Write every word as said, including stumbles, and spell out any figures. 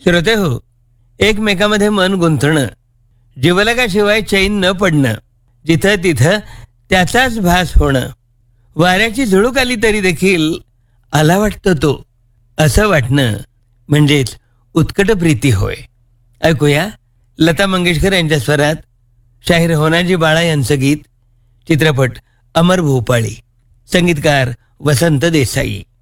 श्रोते हो, एकमेकामध्ये मन गुंतणं, जीवलगाशिवाय चैन न पडणं, जिथं तिथं त्याचाच भास होणं, वाऱ्याची झुळूक आली तरी देखील आला वाटतो तो, असं वाटणं म्हणजेच उत्कट प्रीती होय. ऐकूया लता मंगेशकर यांच्या स्वरात शाहीर होनाजी बाळा यांचं गीत, चित्रपट अमर भूपाळी, संगीतकार वसंत देसाई.